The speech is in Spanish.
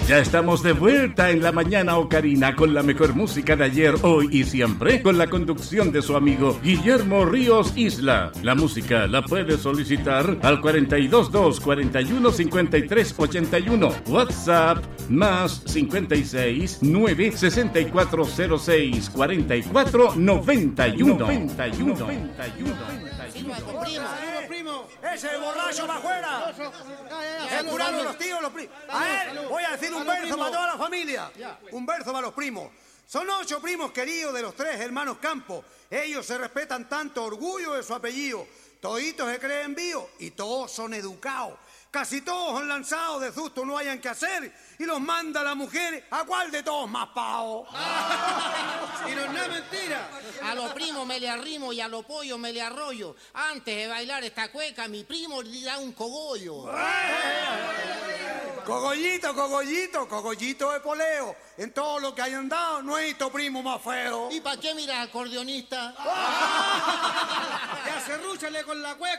Ya estamos de vuelta en la mañana ocarina con la mejor música de ayer, hoy y siempre, con la conducción de su amigo Guillermo Ríos Isla. La música la puede solicitar al 422 41 53 81. WhatsApp más 56 9 6406 44 91. Primo. Ese borracho va afuera. El curado, los tíos, los primos. A ver, voy a decir un verso para toda la familia. Un verso para los primos. Son 8 primos queridos de los 3 hermanos Campos. Ellos se respetan tanto, orgullo de su apellido. Toditos se creen vivos y todos son educados. Casi todos son lanzados de susto, no hayan que hacer, y los manda la mujer, ¿a cuál de todos más pavo? Y no es nada mentira. A los primos me le arrimo y a los pollos me le arroyo. Antes de bailar esta cueca, mi primo le da un cogollo. Cogollito de poleo. En todo lo que hayan dado, no he visto primo más feo. ¿Y para qué miras acordeonista? Ya serrúchale con la cueca.